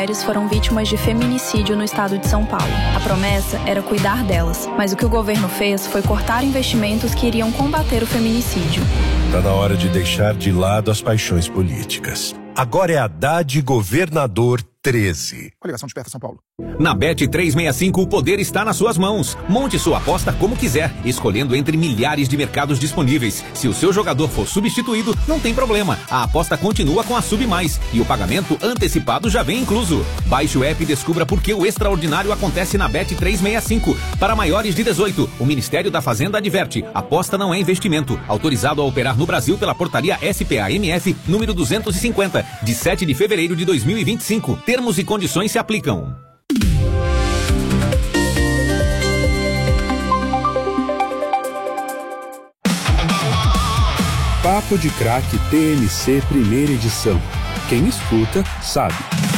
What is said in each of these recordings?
mulheres foram vítimas de feminicídio no estado de São Paulo. A promessa era cuidar delas, mas o que o governo fez foi cortar investimentos que iriam combater o feminicídio. Está na hora de deixar de lado as paixões políticas. Agora é Haddad Governador 13. Coligação Desperta São Paulo. Na Bet365 o poder está nas suas mãos. Monte sua aposta como quiser, escolhendo entre milhares de mercados disponíveis. Se o seu jogador for substituído, não tem problema. A aposta continua com a Sub Mais e o pagamento antecipado já vem incluso. Baixe o app e descubra por que o extraordinário acontece na Bet365. Para maiores de 18, o Ministério da Fazenda adverte: aposta não é investimento. Autorizado a operar no Brasil pela portaria SPAMF número 250, de 7 de fevereiro de 2025. Termos e condições se aplicam. Papo de Craque TMC primeira edição. Quem escuta, sabe.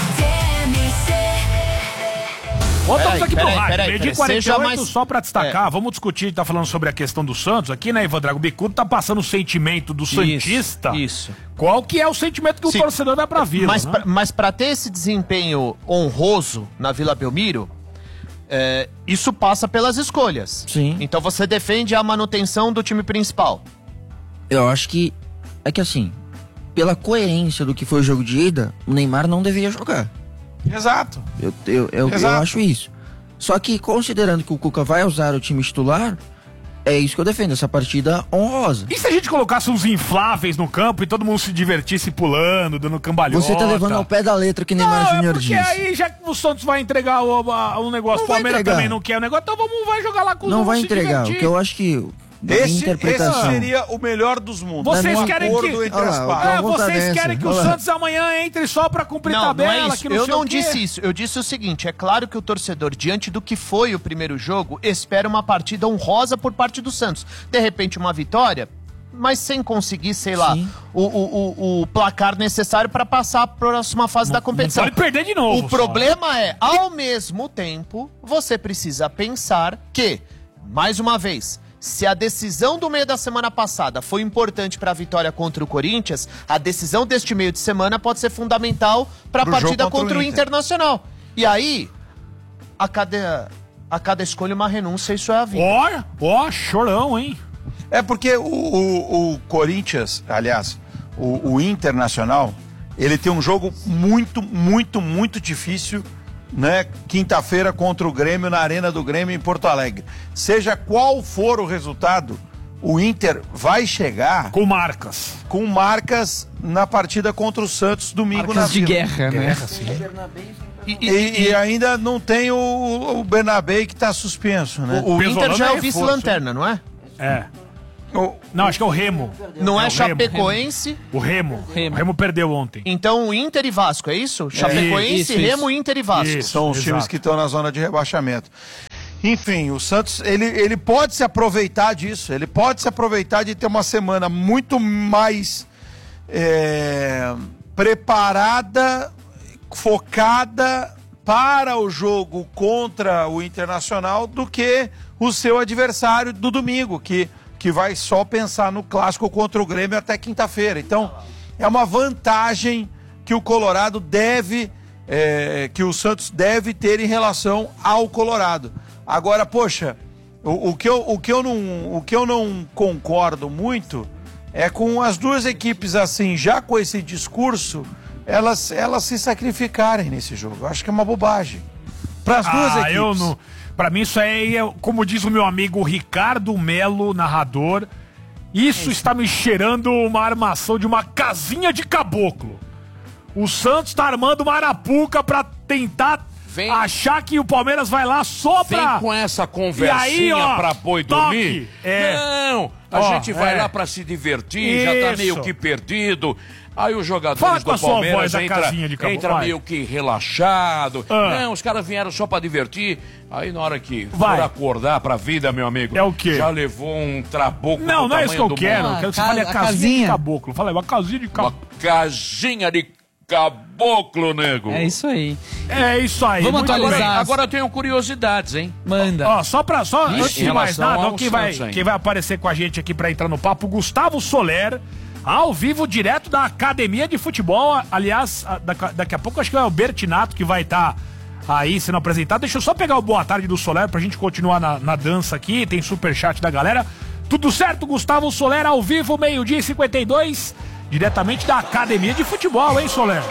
Voltamos aqui pro rádio, meio de 48, mais... só pra destacar, vamos discutir, tá falando sobre a questão do Santos aqui, né, Ivan Drago Bicudo, tá passando o sentimento do santista. Isso. Qual que é o sentimento que o torcedor vai pra Vila, mas, né? mas pra ter esse desempenho honroso na Vila Belmiro, isso passa pelas escolhas. Sim. Então você defende a manutenção do time principal. Eu acho que, assim, pela coerência do que foi o jogo de ida, o Neymar não deveria jogar. Exato. Eu acho isso. Só que, considerando que o Cuca vai usar o time titular, é isso que eu defendo, essa partida honrosa. E se a gente colocasse uns infláveis no campo e todo mundo se divertisse pulando, dando cambalhota? Você tá levando ao pé da letra que Neymar Júnior disse. Porque aí, já que o Santos vai entregar o negócio, o Palmeiras também não quer o negócio, então vai jogar lá com os Não vai entregar, o que eu acho que... Esse seria o melhor dos mundos. Vocês querem que o Santos amanhã entre só pra cumprir tabela? Não é isso. Eu não disse isso. Eu disse o seguinte: é claro que o torcedor, diante do que foi o primeiro jogo, espera uma partida honrosa por parte do Santos. De repente, uma vitória, mas sem conseguir, sei lá, o placar necessário para passar a próxima fase da competição. Não pode perder de novo. O problema é, ao mesmo tempo, você precisa pensar que, mais uma vez, se a decisão do meio da semana passada foi importante para a vitória contra o Corinthians, a decisão deste meio de semana pode ser fundamental para a partida contra o Internacional. E aí, a cada escolha uma renúncia, isso é a vida. Ó, chorão, hein? É porque o Corinthians, aliás, o Internacional, ele tem um jogo muito difícil, né? Quinta-feira contra o Grêmio, na Arena do Grêmio em Porto Alegre. Seja qual for o resultado, o Inter vai chegar com marcas na partida contra o Santos domingo marcas na de guerra, né? E ainda não tem o Bernabé que está suspenso, né? O Inter já é o vice-lanterna, não é? É. Não, acho que é o Remo. Não é Chapecoense? O Remo. O Remo perdeu ontem. Então o Inter e Vasco, é isso? Chapecoense, Remo, Inter e Vasco. Isso, são os times que estão na zona de rebaixamento. Enfim, o Santos, ele pode se aproveitar disso. Ele pode se aproveitar de ter uma semana muito mais preparada, focada para o jogo contra o Internacional do que o seu adversário do domingo, que vai só pensar no clássico contra o Grêmio até quinta-feira. Então, é uma vantagem que o Colorado que o Santos deve ter em relação ao Colorado. Agora, poxa, o que eu não concordo muito é com as duas equipes assim, já com esse discurso, elas se sacrificarem nesse jogo. Eu acho que é uma bobagem. Para as duas equipes. Pra mim isso aí é, como diz o meu amigo Ricardo Melo, narrador, isso está me cheirando uma armação de uma casinha de caboclo. O Santos tá armando uma arapuca pra tentar achar que o Palmeiras vai lá só pra... Vem com essa conversinha pra pôr e dormir. Não, a gente vai lá pra se divertir, já tá meio que perdido. Aí os jogadores do Palmeiras entram meio que relaxado. Não, os caras vieram só pra divertir. Aí na hora que for acordar pra vida, meu amigo, é o quê? Já levou um trabuco. Não é isso que eu quero. Eu quero que você fale a casinha de caboclo. Fala aí, uma casinha de caboclo. Uma casinha de caboclo, nego. É isso aí. Vamos atualizar. Agora eu tenho curiosidades, hein? Manda. Antes de mais nada, quem vai aparecer com a gente aqui pra entrar no papo, Gustavo Soler, Ao vivo, direto da Academia de Futebol. Aliás, daqui a pouco acho que é o Bertinato que vai estar aí sendo apresentado. Deixa eu só pegar o boa tarde do Soler pra gente continuar na dança aqui. Tem superchat da galera. Tudo certo, Gustavo Soler, ao vivo, 12h52, diretamente da Academia de Futebol, hein, Soler?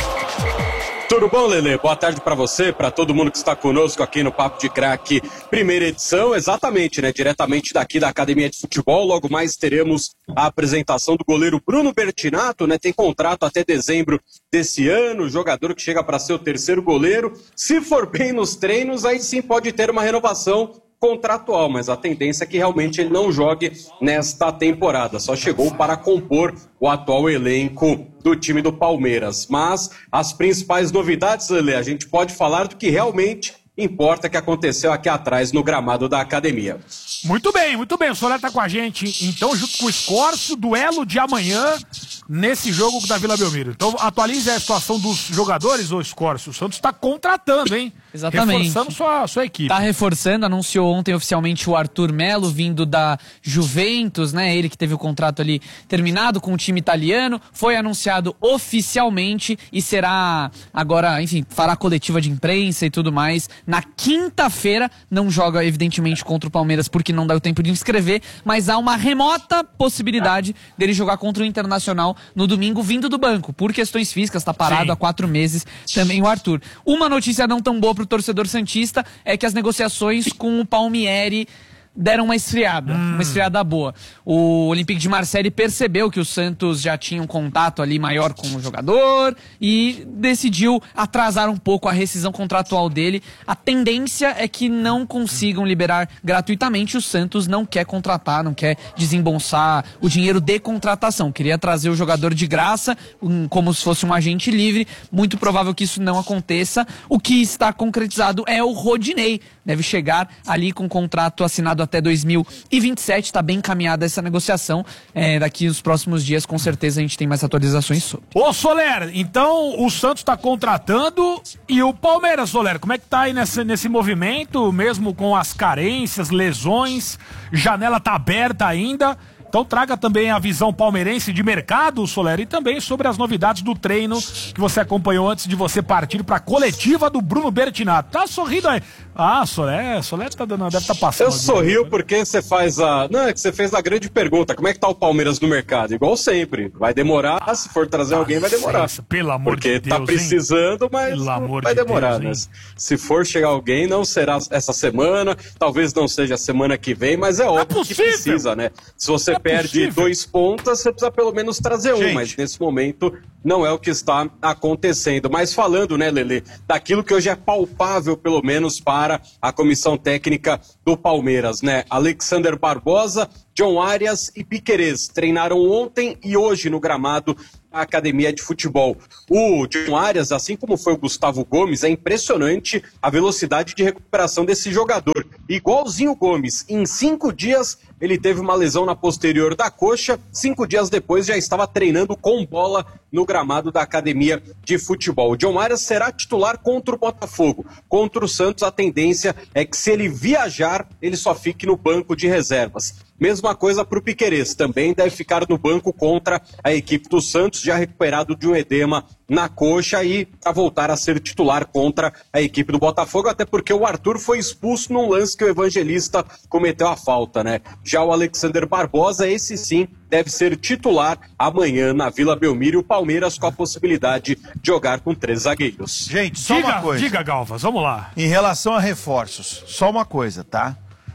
Tudo bom, Lelê? Boa tarde pra você, pra todo mundo que está conosco aqui no Papo de Craque, primeira edição, exatamente, né? Diretamente daqui da Academia de Futebol. Logo mais teremos a apresentação do goleiro Bruno Bertinato, né? Tem contrato até dezembro desse ano, jogador que chega para ser o terceiro goleiro. Se for bem nos treinos, aí sim pode ter uma renovação contratual, mas a tendência é que realmente ele não jogue nesta temporada. Só chegou para compor o atual elenco do time do Palmeiras. Mas as principais novidades, Lelê, a gente pode falar do que realmente importa que aconteceu aqui atrás no gramado da academia. Muito bem, muito bem. O Soler tá com a gente, então, junto com o Escorço, duelo de amanhã nesse jogo da Vila Belmiro. Então, atualize a situação dos jogadores, ô Escorço. O Santos tá contratando, hein? Exatamente. Reforçando sua equipe. Tá reforçando, anunciou ontem oficialmente o Arthur Melo, vindo da Juventus, né? Ele que teve o contrato ali terminado com o time italiano. Foi anunciado oficialmente e será agora, enfim, fará coletiva de imprensa e tudo mais. Na quinta-feira, não joga, evidentemente, contra o Palmeiras porque não dá o tempo de inscrever, mas há uma remota possibilidade dele jogar contra o Internacional no domingo, vindo do banco. Por questões físicas, tá parado há 4 meses também o Arthur. Uma notícia não tão boa pro torcedor santista é que as negociações com o Palmieri deram uma esfriada boa. O Olympique de Marseille percebeu que o Santos já tinha um contato ali maior com o jogador e decidiu atrasar um pouco a rescisão contratual dele. A tendência é que não consigam liberar gratuitamente. O Santos não quer contratar, não quer desembolsar o dinheiro de contratação. Queria trazer o jogador de graça, como se fosse um agente livre. Muito provável que isso não aconteça. O que está concretizado é o Rodinei. Deve chegar ali com um contrato assinado até 2027, está bem encaminhada essa negociação. Daqui nos próximos dias, com certeza, a gente tem mais atualizações sobre. Ô, Soler, então o Santos está contratando e o Palmeiras, Soler, como é que tá aí nesse movimento, mesmo com as carências, lesões, janela tá aberta ainda? Então traga também a visão palmeirense de mercado, Soler, e também sobre as novidades do treino que você acompanhou antes de você partir para a coletiva do Bruno Bertinato. Tá sorrindo aí. Ah, Soler tá dando, deve estar passando. Eu sorrio porque você faz a... Não, é que você fez a grande pergunta. Como é que tá o Palmeiras no mercado? Igual sempre. Vai demorar, se for trazer alguém, vai demorar. Pelo amor de Deus, porque tá precisando, mas vai demorar, né? Se for chegar alguém, não será essa semana, talvez não seja a semana que vem, mas é óbvio que precisa, né? Se você perde 2 pontas, você precisa pelo menos trazer um, mas nesse momento não é o que está acontecendo. Mas falando, né, Lelê, daquilo que hoje é palpável, pelo menos para a comissão técnica do Palmeiras, né? Alexander Barbosa, John Arias e Piquerez treinaram ontem e hoje no gramado da Academia de Futebol. O John Arias, assim como foi o Gustavo Gomes, é impressionante a velocidade de recuperação desse jogador. Igualzinho o Gomes, em 5 dias ele teve uma lesão na posterior da coxa, 5 dias depois já estava treinando com bola no gramado da Academia de Futebol. O John Arias será titular contra o Botafogo. Contra o Santos, a tendência é que se ele viajar, ele só fique no banco de reservas. Mesma coisa para o Piquerez, também deve ficar no banco contra a equipe do Santos, já recuperado de um edema na coxa e para voltar a ser titular contra a equipe do Botafogo, até porque o Arthur foi expulso num lance que o Evangelista cometeu a falta, né? Já o Alexander Barbosa, esse sim, deve ser titular amanhã na Vila Belmiro, e o Palmeiras com a possibilidade de jogar com 3 zagueiros. Gente, só uma coisa. Diga, Galvas, vamos lá. Em relação a reforços, só uma coisa, tá?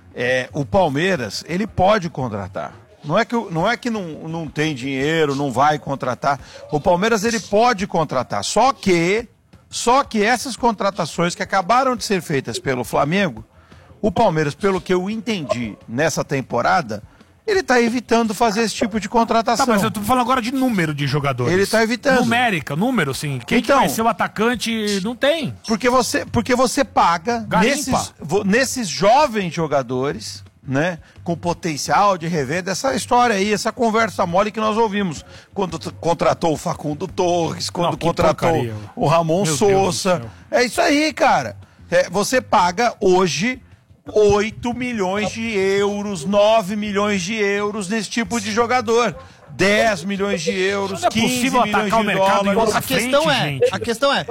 O Palmeiras, ele pode contratar. Não é que não tem dinheiro, não vai contratar. O Palmeiras, ele pode contratar. Só que essas contratações que acabaram de ser feitas pelo Flamengo, o Palmeiras, pelo que eu entendi nessa temporada, ele está evitando fazer esse tipo de contratação. Tá, mas eu tô falando agora de número de jogadores. Ele está evitando. Número, sim. Quem que vai ser o atacante? Não tem. Porque você paga nesses jovens jogadores, né, com potencial de revenda, essa história aí, essa conversa mole que nós ouvimos quando contratou o Facundo Torres, quando contratou o Ramon Sousa. É isso aí, cara. Você paga hoje 8 milhões de euros, 9 milhões de euros nesse tipo de jogador. 10 milhões de euros, 15 milhões de dólares. A questão é,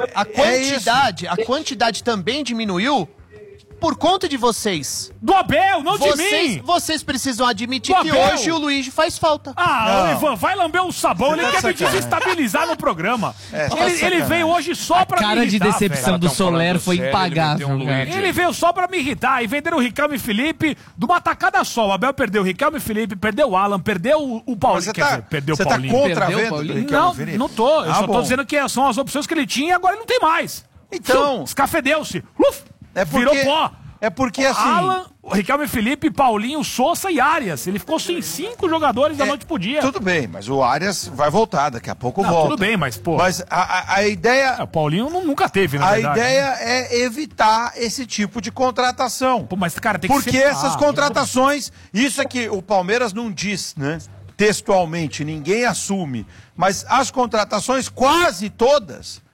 a quantidade também diminuiu por conta de vocês. Do Abel, não de mim. Vocês precisam admitir que hoje o Luigi faz falta. Ivan, vai lamber um sabão. Ele quer me desestabilizar no programa. Ele veio hoje só pra me irritar. A cara de decepção do Soler foi impagável. Ele veio só pra me irritar. E venderam o Riquelme e Felipe de uma tacada só. O Abel perdeu o Riquelme e Felipe, perdeu o Alan, perdeu o Paulinho. Perdeu o Paulinho. Você tá contra a venda do Riquelme e Felipe? Não tô. Eu só tô dizendo que são as opções que ele tinha e agora ele não tem mais. Então... Escafedeu-se. Virou pó. É porque assim... Alan, Riquelme Felipe, Paulinho, Sousa e Arias. Ele ficou sem 5 jogadores da noite pro dia. Tudo bem, mas o Arias vai voltar, daqui a pouco volta. Tudo bem, mas pô... Mas a ideia... O Paulinho nunca teve, na verdade. A ideia é evitar esse tipo de contratação. Pô, mas, cara, tem que ser... Porque essas contratações... Isso é que o Palmeiras não diz, né? Textualmente, ninguém assume. Mas as contratações, quase todas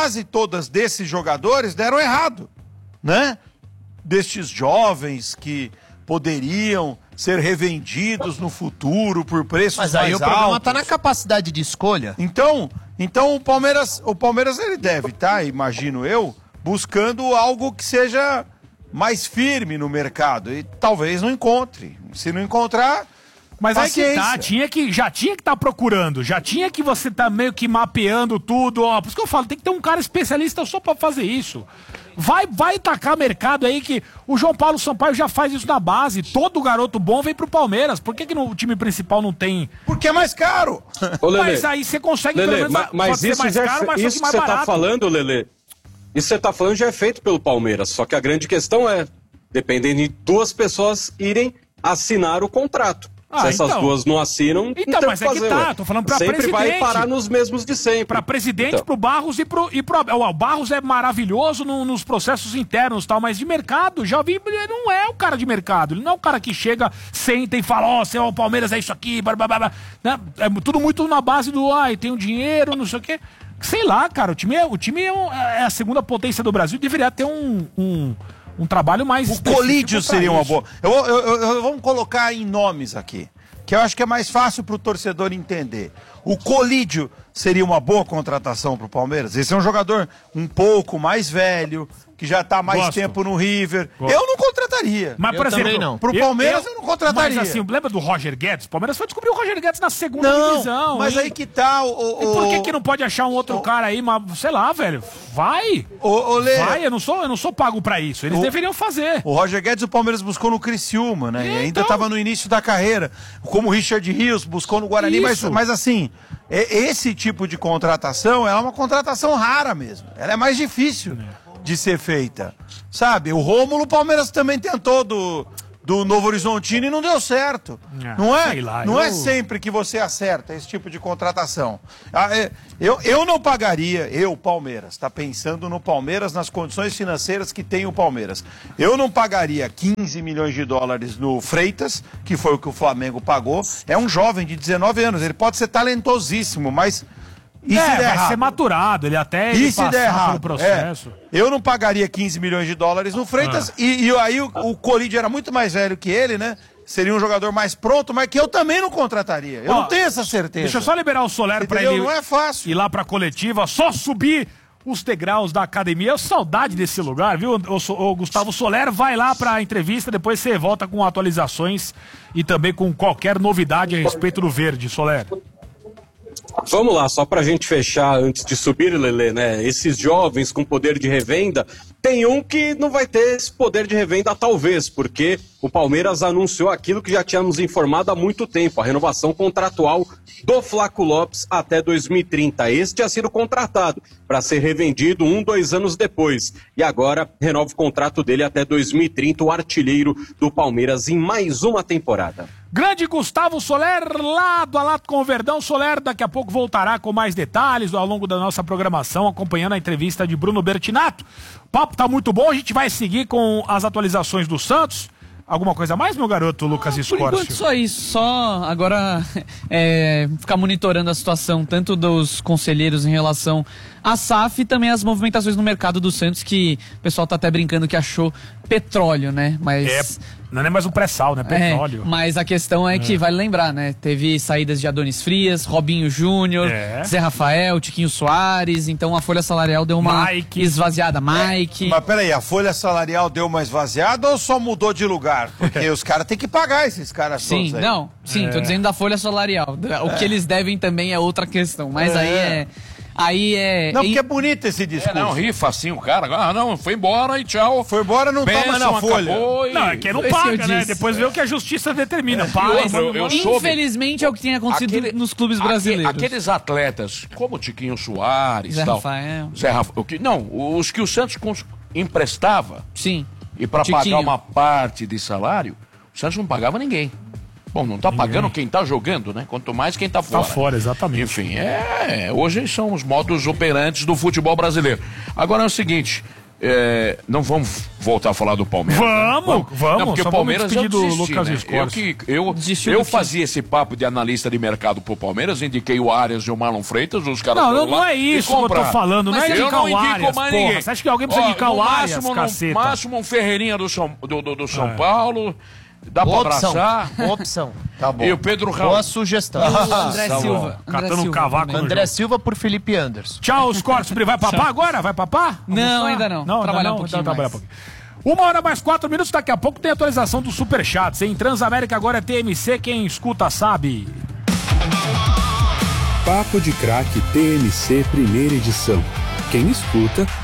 desses jogadores deram errado, né? Destes jovens que poderiam ser revendidos no futuro por preços mais altos. Mas aí o problema está na capacidade de escolha. Então o Palmeiras ele deve estar, imagino eu, buscando algo que seja mais firme no mercado e talvez não encontre. Se não encontrar... Mas paciência. Aí que tá, já tinha que estar procurando, já tinha que você tá meio que mapeando tudo, ó. Por isso que eu falo, tem que ter um cara especialista só pra fazer isso. Vai tacar mercado aí que o João Paulo Sampaio já faz isso na base. Todo garoto bom vem pro Palmeiras. Por que no time principal não tem? Porque é mais caro. Ô, Lelê, mas aí você consegue pelo menos mas isso mais caro, mas isso que mais você barato. tá falando, Lelê, isso que você tá falando já é feito pelo Palmeiras. Só que a grande questão é, dependendo de 2 pessoas irem assinar o contrato. Se essas duas não assinam, então, mas é que tá, tô falando pra sempre presidente. Sempre vai parar nos mesmos de sempre. Pra presidente, pro Barros e pro Abel. O Barros é maravilhoso nos processos internos e tal, mas de mercado, já vi, ele não é o cara de mercado. Ele não é o cara que chega, senta e fala, o Palmeiras é isso aqui, blá, blá, blá. É tudo muito na base do, tem o dinheiro, não sei o quê. Sei lá, cara, o time é a segunda potência do Brasil, deveria ter um trabalho mais... O Colídio seria uma boa... Vamos colocar em nomes aqui, que eu acho que é mais fácil para o torcedor entender. O Colídio seria uma boa contratação para o Palmeiras? Esse é um jogador um pouco mais velho, que já está mais tempo no River. Eu não contrataria. Mas, por exemplo, não. Pro Palmeiras eu não contrataria. Mas assim, lembra do Roger Guedes? O Palmeiras foi descobrir o Roger Guedes na segunda divisão. Mas aí que tá E por que não pode achar um outro cara aí, sei lá, velho? Vai! Vai, eu não sou pago pra isso. Eles deveriam fazer. O Roger Guedes o Palmeiras buscou no Criciúma, né? E ainda tava no início da carreira. Como o Richard Rios buscou no Guarani, mas assim, esse tipo de contratação, ela é uma contratação rara mesmo. Ela é mais difícil de ser feita, sabe? O Rômulo, o Palmeiras também tentou do Novo Horizontino e não deu certo. Não é? Não é sempre que você acerta esse tipo de contratação. Eu não pagaria, Palmeiras, tá pensando no Palmeiras, nas condições financeiras que tem o Palmeiras. Eu não pagaria 15 milhões de dólares no Freitas, que foi o que o Flamengo pagou. É um jovem de 19 anos, ele pode ser talentosíssimo, mas... se der errado, ser maturado, ele até passar pelo processo. Eu não pagaria 15 milhões de dólares no Freitas, e aí o Colídio era muito mais velho que ele, né? Seria um jogador mais pronto, mas que eu também não contrataria. Eu não tenho essa certeza. Deixa eu só liberar o Soler pra ele não é fácil. Ir lá pra coletiva, só subir os degraus da academia. Eu saudade desse lugar, viu? O Gustavo Soler vai lá pra entrevista, depois você volta com atualizações e também com qualquer novidade a respeito do Verde, Soler. Vamos lá, só pra gente fechar antes de subir, Lelê, né? Esses jovens com poder de revenda, tem um que não vai ter esse poder de revenda talvez, porque o Palmeiras anunciou aquilo que já tínhamos informado há muito tempo, a renovação contratual do Flaco Lopes até 2030. Este tinha sido contratado para ser revendido 2 anos depois. E agora renova o contrato dele até 2030, o artilheiro do Palmeiras em mais uma temporada. Grande Gustavo Soler, lado a lado com o Verdão. Soler daqui a pouco voltará com mais detalhes ao longo da nossa programação, acompanhando a entrevista de Bruno Bertinato. O papo tá muito bom, a gente vai seguir com as atualizações do Santos. Alguma coisa a mais, meu garoto Lucas Escórcio? Por enquanto só isso, só agora ficar monitorando a situação tanto dos conselheiros em relação a SAF e também as movimentações no mercado do Santos, que o pessoal tá até brincando que achou petróleo, né? Mas... Não é mais um pré-sal, né? Petróleo. Mas a questão é que, vale lembrar, né? Teve saídas de Adonis Frias, Robinho Júnior, Zé Rafael, Tiquinho Soares, então a folha salarial deu uma esvaziada. Mike. Mas peraí, a folha salarial deu uma esvaziada ou só mudou de lugar? Porque os caras têm que pagar esses caras todos aí. Sim, tô dizendo da folha salarial. O que eles devem também é outra questão, mas aí é... Não, porque é bonito esse discurso. Rifa assim o cara. Não, foi embora e tchau. Foi embora, não tá mais na folha. Não, é que não paga, né? Depois vê o que a justiça determina. Infelizmente é o que tem acontecido nos clubes brasileiros. Aqueles atletas, como o Tiquinho Soares, Zé Rafael. Os que o Santos emprestava. Sim. E para pagar uma parte de salário, o Santos não pagava ninguém. Bom, não tá pagando quem tá jogando, né? Quanto mais quem tá fora. Tá fora, exatamente. Enfim, hoje são os modos operantes do futebol brasileiro. Agora é o seguinte, não vamos voltar a falar do Palmeiras. Vamos. Não, porque o Palmeiras eu desisti, né? Eu fazia esse papo de analista de mercado pro Palmeiras, indiquei o Arias e o Marlon Freitas, os caras não é isso que eu tô falando, não é indicar o Arias, porra. Você acha que alguém precisa indicar o Arias, caceta? No máximo um Ferreirinha do São Paulo... Dá pra abraçar? Opção. Tá bom. E o Pedro Raul. Boa sugestão. André Silva. Catando um cavaco. André Silva por Felipe Anderson. Tchau, os cortes. Vai papar agora? Vai papar? Não, ainda não. Trabalhar um pouquinho mais. 1h mais 4 daqui a pouco tem atualização do Superchats, hein? Transamérica agora é TMC, quem escuta sabe. Papo de Craque TMC, primeira edição. Quem escuta